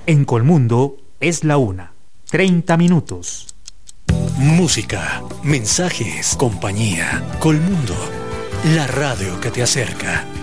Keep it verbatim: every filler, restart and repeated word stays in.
En Colmundo es la una. treinta minutos. Música, mensajes, compañía. Colmundo, la radio que te acerca.